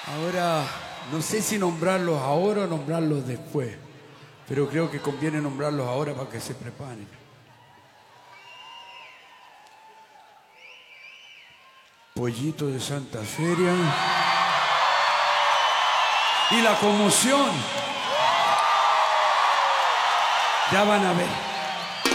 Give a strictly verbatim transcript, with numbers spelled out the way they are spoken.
Ahora, no sé si nombrarlos ahora o nombrarlos después, pero creo que conviene nombrarlos ahora para que se preparen. Pollito de Santa Feria. Y la conmoción. Ya van a ver.